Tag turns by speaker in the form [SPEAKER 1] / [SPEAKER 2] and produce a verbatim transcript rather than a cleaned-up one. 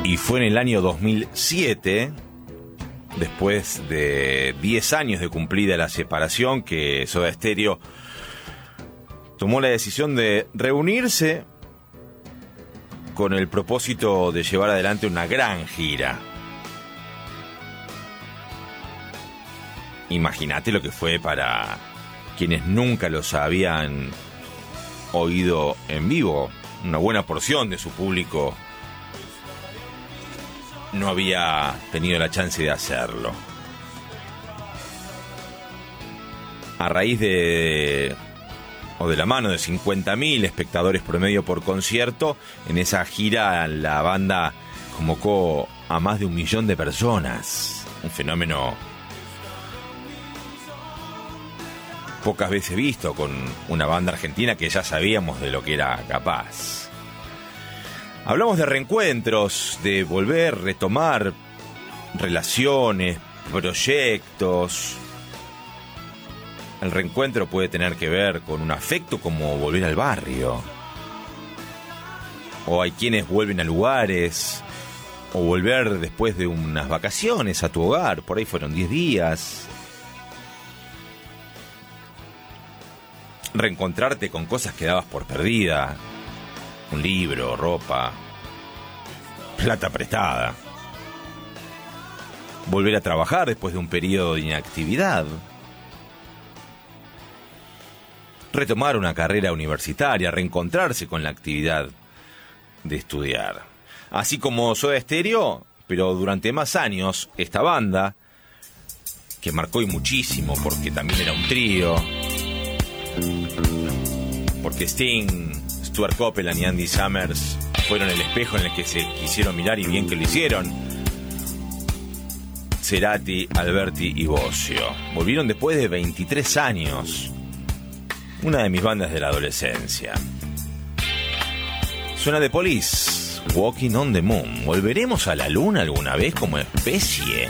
[SPEAKER 1] Y fue en el año dos mil siete, después de diez años de cumplida la separación, que Soda Stereo tomó la decisión de reunirse con el propósito de llevar adelante una gran gira. Imagínate lo que fue para quienes nunca los habían oído en vivo. Una buena porción de su público no había tenido la chance de hacerlo. A raíz de, o de la mano de cincuenta mil espectadores promedio por concierto, en esa gira la banda convocó a más de un millón de personas. Un fenómeno pocas veces visto con una banda argentina que ya sabíamos de lo que era capaz. Hablamos de reencuentros, de volver, retomar relaciones, proyectos. El reencuentro puede tener que ver con un afecto como volver al barrio. O hay quienes vuelven a lugares, o volver después de unas vacaciones a tu hogar, por ahí fueron diez días. Reencontrarte con cosas que dabas por perdida. Un libro, ropa, plata prestada. Volver a trabajar después de un periodo de inactividad. Retomar una carrera universitaria, reencontrarse con la actividad de estudiar. Así como Soda Stereo, pero durante más años, esta banda, que marcó y muchísimo porque también era un trío, porque Sting, Stuart Copeland y Andy Summers fueron el espejo en el que se quisieron mirar, y bien que lo hicieron. Cerati, Alberti y Bosio volvieron después de veintitrés años. Una de mis bandas de la adolescencia. Suena The Police, Walking on the Moon. ¿Volveremos a la luna alguna vez como especie?